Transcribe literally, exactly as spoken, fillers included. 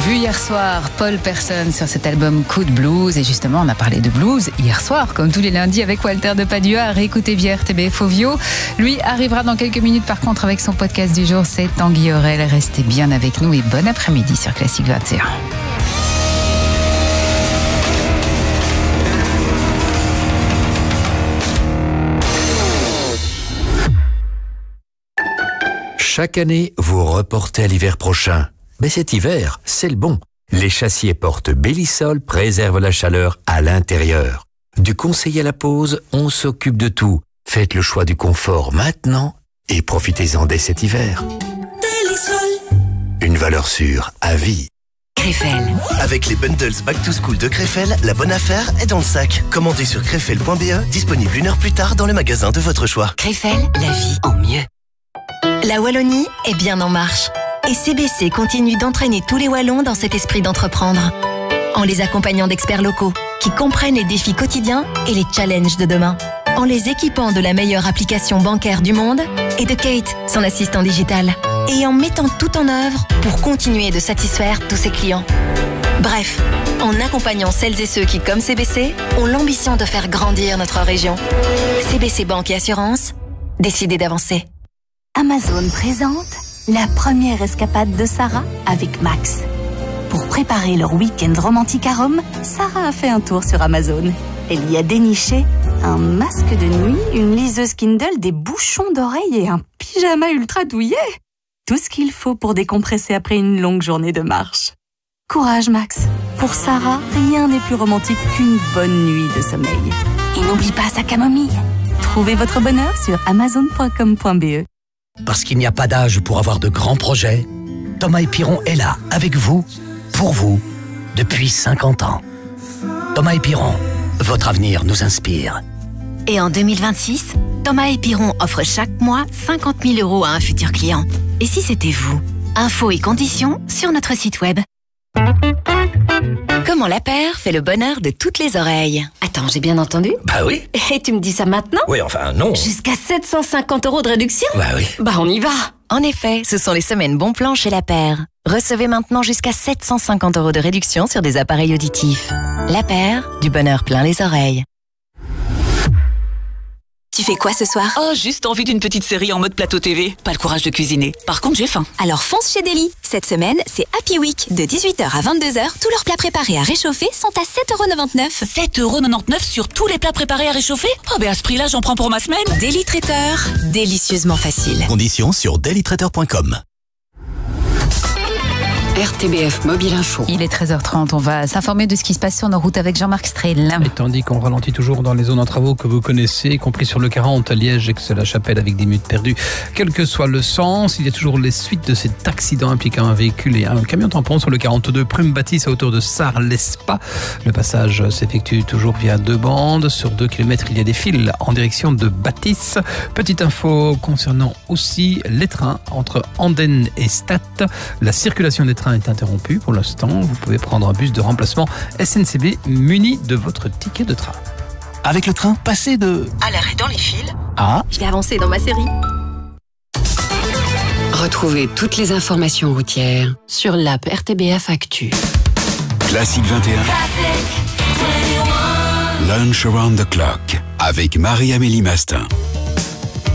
Vu hier soir Paul Persson sur cet album Coup de Blues. Et justement, on a parlé de blues hier soir, comme tous les lundis avec Walter de Padua. Réécoutez via R T B F Ovio. Lui arrivera dans quelques minutes par contre avec son podcast du jour, c'est Tanguy Aurel. Restez bien avec nous et bon après-midi sur Classique vingt et un. Chaque année, vous reportez à l'hiver prochain. Mais cet hiver, c'est le bon. Les châssiers porte Bellisol préservent la chaleur à l'intérieur. Du conseil à la pause, on s'occupe de tout. Faites le choix du confort maintenant et profitez-en dès cet hiver. Bellisol. Une valeur sûre à vie. Crefel. Avec les bundles Back to School de Crefel, la bonne affaire est dans le sac. Commandez sur crefel point b e, disponible une heure plus tard dans le magasin de votre choix. Crefel, la vie en mieux. La Wallonie est bien en marche. Et C B C continue d'entraîner tous les Wallons dans cet esprit d'entreprendre. En les accompagnant d'experts locaux qui comprennent les défis quotidiens et les challenges de demain. En les équipant de la meilleure application bancaire du monde et de Kate, son assistant digital. Et en mettant tout en œuvre pour continuer de satisfaire tous ses clients. Bref, en accompagnant celles et ceux qui, comme C B C, ont l'ambition de faire grandir notre région. C B C Banque et Assurance, décidez d'avancer. Amazon présente la première escapade de Sarah avec Max. Pour préparer leur week-end romantique à Rome, Sarah a fait un tour sur Amazon. Elle y a déniché un masque de nuit, une liseuse Kindle, des bouchons d'oreilles et un pyjama ultra douillet. Tout ce qu'il faut pour décompresser après une longue journée de marche. Courage Max. Pour Sarah, rien n'est plus romantique qu'une bonne nuit de sommeil. Et n'oublie pas sa camomille. Trouvez votre bonheur sur amazon point com point b e. Parce qu'il n'y a pas d'âge pour avoir de grands projets, Thomas et Piron est là, avec vous, pour vous, depuis cinquante ans. Thomas et Piron, votre avenir nous inspire. Et en deux mille vingt-six, Thomas et Piron offre chaque mois cinquante mille euros à un futur client. Et si c'était vous? Infos et conditions sur notre site web. Comment la paire fait le bonheur de toutes les oreilles? Attends, j'ai bien entendu? Bah oui. Et tu me dis ça maintenant? Oui, enfin non. Jusqu'à sept cent cinquante euros de réduction? Bah oui. Bah on y va. En effet, ce sont les semaines bon plan chez La Paire. Recevez maintenant jusqu'à sept cent cinquante euros de réduction sur des appareils auditifs. La Paire, du bonheur plein les oreilles. Tu fais quoi ce soir? Oh, juste envie d'une petite série en mode plateau T V. Pas le courage de cuisiner. Par contre, j'ai faim. Alors fonce chez Deli. Cette semaine, c'est Happy Week. De dix-huit heures à vingt-deux heures, tous leurs plats préparés à réchauffer sont à sept euros quatre-vingt-dix-neuf. sept euros quatre-vingt-dix-neuf sur tous les plats préparés à réchauffer? Oh, ben à ce prix-là, j'en prends pour ma semaine. Deli Traiteur, délicieusement facile. Conditions sur deli traiteur point com. R T B F Mobile Info. Il est treize heures trente, on va s'informer de ce qui se passe sur nos routes avec Jean-Marc Strel. Et tandis qu'on ralentit toujours dans les zones en travaux que vous connaissez, y compris sur le quarante, Liège, Aix-la-Chapelle avec des minutes perdues. Quel que soit le sens, il y a toujours les suites de cet accident impliquant un véhicule et un camion tampon sur le quarante-deux, Prume-Bâtisse à hauteur de Sarre-l'Espa. Le passage s'effectue toujours via deux bandes. Sur deux kilomètres, il y a des fils en direction de Bâtisse. Petite info concernant aussi les trains entre Andenne et Stade. La circulation des trains est interrompu pour l'instant. Vous pouvez prendre un bus de remplacement S N C B muni de votre ticket de train. Avec le train, passez de... À l'arrêt dans les fils. Ah. Je vais avancer dans ma série. Retrouvez toutes les informations routières sur l'app R T B F Actu. Classique vingt et un. Lunch around the clock avec Marie-Amélie Mastin.